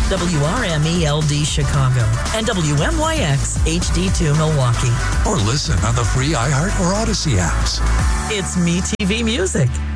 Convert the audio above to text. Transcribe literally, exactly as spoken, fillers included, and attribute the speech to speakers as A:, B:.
A: W R M E L D Chicago, and W M Y X H D two Milwaukee.
B: Or listen on the free iHeart or Odyssey apps.
A: It's Me T V Music.